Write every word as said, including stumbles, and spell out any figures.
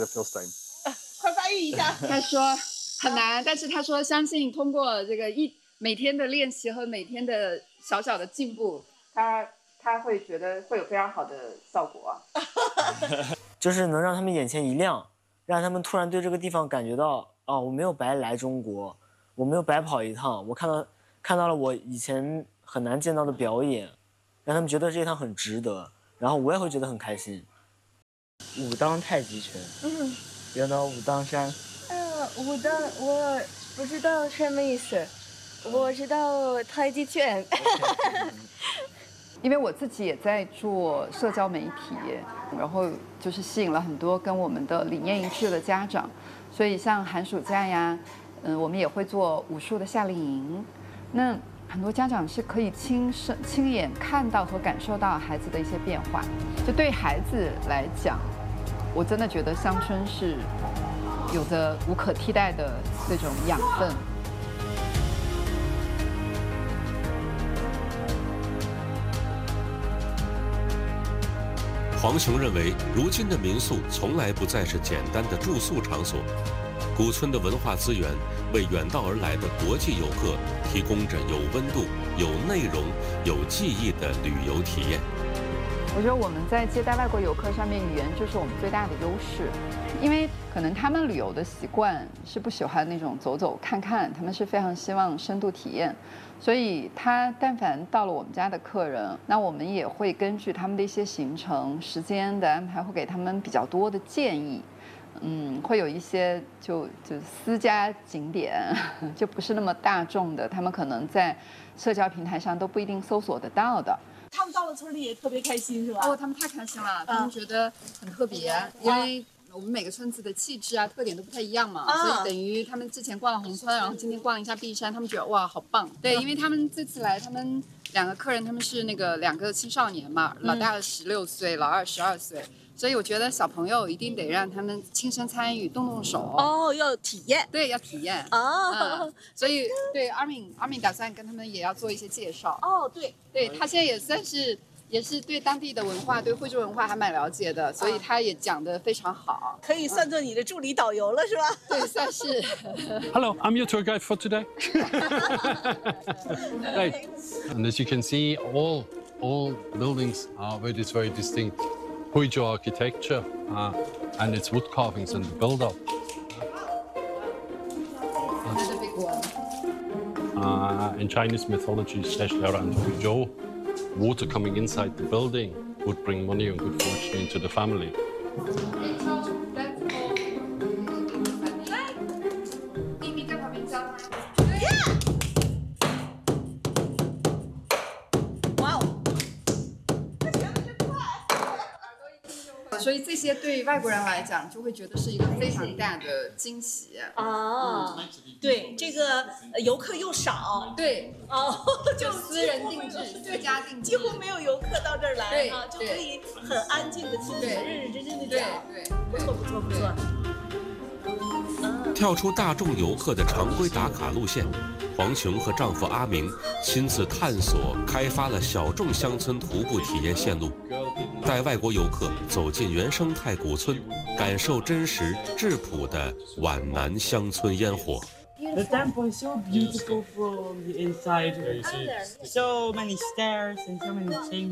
快翻译一下。 他说很难，但是他说相信通过这个一每天的练习和每天的小小的进步，他他会觉得会有非常好的效果。 就是能让他们眼前一亮，让他们突然对这个地方感觉到，哦，我没有白来中国，我没有白跑一趟，我看到看到了我以前很难见到的表演，让他们觉得这一趟很值得，然后我也会觉得很开心。武当太极拳，嗯，原到武当山。 嗯，武当我不知道什么意思，我知道太极拳。 因为我自己也在做社交媒体，然后就是吸引了很多跟我们的理念一致的家长，所以像寒暑假呀，嗯，我们也会做武术的夏令营。那很多家长是可以亲身亲眼看到和感受到孩子的一些变化。就对孩子来讲，我真的觉得乡村是有着无可替代的这种养分。 黄雄认为，如今的民宿从来不再是简单的住宿场所，古村的文化资源为远道而来的国际游客提供着有温度、有内容、有记忆的旅游体验。 我觉得我们在接待外国游客上面，语言就是我们最大的优势，因为可能他们旅游的习惯是不喜欢那种走走看看，他们是非常希望深度体验。所以他但凡到了我们家的客人，那我们也会根据他们的一些行程、时间的安排，会给他们比较多的建议。嗯，会有一些就就私家景点，就不是那么大众的，他们可能在社交平台上都不一定搜索得到的。 他们到了村里也特别开心，是吧？ 哦，他们太开心了，他们觉得很特别，因为我们每个村子的气质啊、特点都不太一样嘛，所以等于他们之前逛了红村，然后今天逛了一下碧山，他们觉得哇，好棒。对，因为他们这次来，他们两个客人他们是那个两个青少年嘛，老大十六岁，老二十二岁。所以我觉得小朋友一定得让他们亲身参与，动动手。 哦，要体验。 对，要体验。 哦、 嗯，所以对阿敏，阿敏打算跟他们也要做一些介绍。 哦，对， 对他现在也算是也是对当地的文化、对惠州文化还蛮了解的，所以他也讲得非常好。 可以算作你的助理导游了，是吧？ 对，算是。 Hello, I'm your tour guide for today. Right, and as you can see, all all buildings are with this very distinct Huizhou architecture uh, and its wood carvings and the build-up. Uh, in Chinese mythology, especially around Huizhou, water coming inside the building would bring money and good fortune into the family. 所以这些对外国人来讲，就会觉得是一个非常大的惊喜啊！嗯、对，这个游客又少， 对， 哦，就私人定制、私家定制， 几乎没有游客到这儿来啊，就可以很安静的听你们认认真真的讲， 对， 不错不错不错。 跳出大众游客的常规打卡路线，黄琼和丈夫阿明亲自探索开发了小众乡村徒步体验线路，带外国游客走进原生态古村，感受真实质朴的皖南乡村烟火。 The temple is so beautiful from the inside. So many stairs and so many things.